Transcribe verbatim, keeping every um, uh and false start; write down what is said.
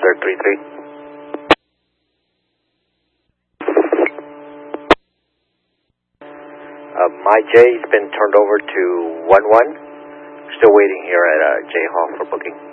sir, three three. Uh, my J's been turned over to one one. Still waiting here at uh, J Hall for booking.